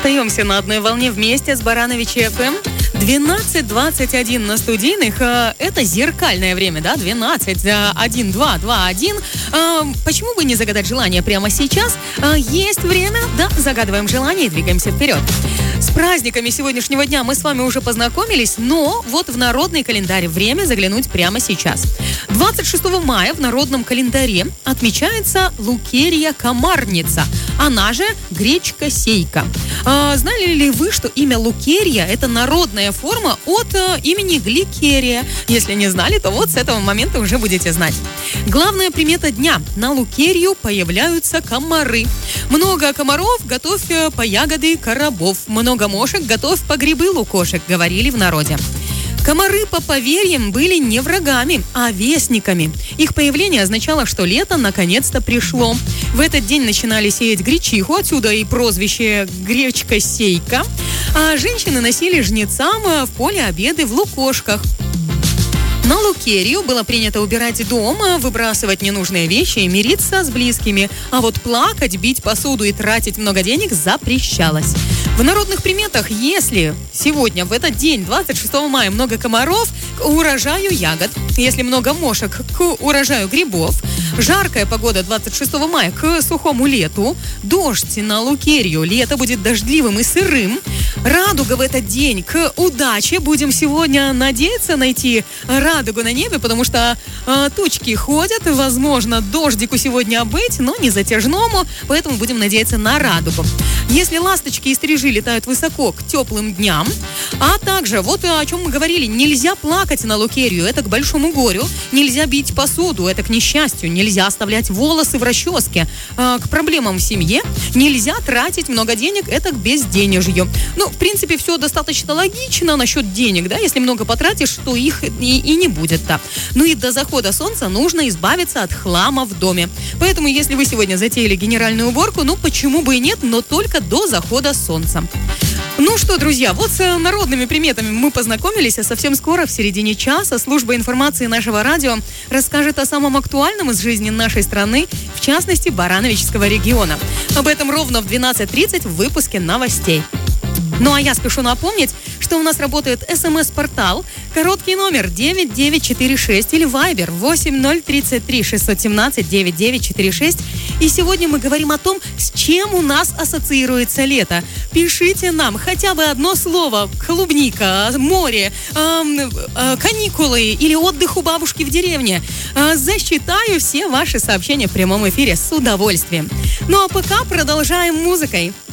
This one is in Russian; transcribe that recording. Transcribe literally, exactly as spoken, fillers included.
Остаемся на одной волне вместе с Барановичи эф эм. двенадцать двадцать один на студийных. Это зеркальное время, да? двенадцать, один, два, два, один. Почему бы не загадать желание прямо сейчас? Есть время, да? Загадываем желание и двигаемся вперед. С праздниками сегодняшнего дня мы с вами уже познакомились, но вот в народный календарь время заглянуть прямо сейчас. двадцать шестого мая в народном календаре отмечается Лукерья Комарница, она же гречка-сейка. А, знали ли вы, что имя Лукерья – это народная форма от а, имени Гликерия? Если не знали, то вот с этого момента уже будете знать. Главная примета дня – на Лукерью появляются комары. Много комаров – готовь по ягоды коробов. Много мошек – готовь по грибы лукошек, говорили в народе. Комары, по поверьям, были не врагами, а вестниками. Их появление означало, что лето наконец-то пришло. В этот день начинали сеять гречиху, отсюда и прозвище «гречка-сейка». А женщины носили жнецам в поле обеды в лукошках. На Лукерью было принято убирать дом, выбрасывать ненужные вещи и мириться с близкими. А вот плакать, бить посуду и тратить много денег запрещалось. В народных приметах, если сегодня, в этот день, двадцать шестого мая, много комаров, к урожаю ягод. Если много мошек, к урожаю грибов. Жаркая погода двадцать шестого мая к сухому лету. Дождь на Лукерью. Лето будет дождливым и сырым. Радуга в этот день к удаче. Будем сегодня надеяться найти радугу на небе, потому что э, тучки ходят. Возможно, дождику сегодня быть, но не затяжному. Поэтому будем надеяться на радугу. Если ласточки и стрижи летают высоко, к теплым дням. А также, вот о чем мы говорили, нельзя плакать на Лукерью, это к большому горю. Нельзя бить посуду, это к несчастью. Нельзя оставлять волосы в расческе, э, к проблемам в семье. Нельзя тратить много денег, это к безденежью. Ну, в принципе, все достаточно логично насчет денег, да, если много потратишь, то их и, и не будет, да. Ну и до захода солнца нужно избавиться от хлама в доме. Поэтому, если вы сегодня затеяли генеральную уборку, ну, почему бы и нет, но только до захода солнца. Ну что, друзья, вот с народными приметами мы познакомились, а совсем скоро, в середине часа, служба информации нашего радио расскажет о самом актуальном из жизни нашей страны, в частности, Барановичского региона. Об этом ровно в двенадцать тридцать в выпуске новостей. Ну а я спешу напомнить, что у нас работает СМС-портал, короткий номер девять девять четыре шесть или Вайбер восемь ноль тридцать три шестьсот семнадцать девяносто девять четыре шесть. И сегодня мы говорим о том, с чем у нас ассоциируется лето. Пишите нам хотя бы одно слово: клубника, море, э, э, каникулы или отдых у бабушки в деревне. Э, засчитаю все ваши сообщения в прямом эфире с удовольствием. Ну а пока продолжаем музыкой.